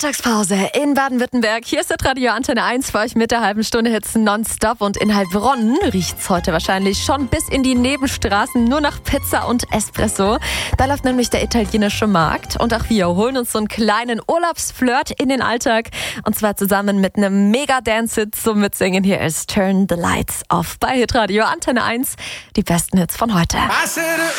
Mittagspause in Baden-Württemberg. Hier ist das Radio Antenne 1 für euch mit der halben Stunde Hits nonstop. Und in Heilbronn riecht's heute wahrscheinlich schon bis in die Nebenstraßen nur nach Pizza und Espresso. Da läuft nämlich der italienische Markt. Und auch wir holen uns so einen kleinen Urlaubsflirt in den Alltag. Und zwar zusammen mit einem Mega-Dance-Hit zum Mitsingen. Hier ist Turn the Lights Off bei Hitradio Antenne 1. Die besten Hits von heute.